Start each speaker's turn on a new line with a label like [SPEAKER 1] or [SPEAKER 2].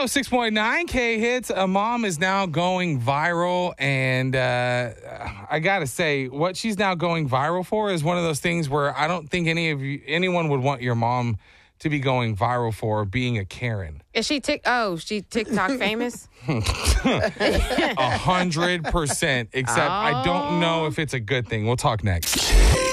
[SPEAKER 1] 106.9 K Hits. A mom is now going viral, and I gotta say, what she's now going viral for is one of those things where I don't think anyone would want your mom to be going viral for being a Karen.
[SPEAKER 2] Is she TikTok famous?
[SPEAKER 1] 100%. Except I don't know if it's a good thing. We'll talk next.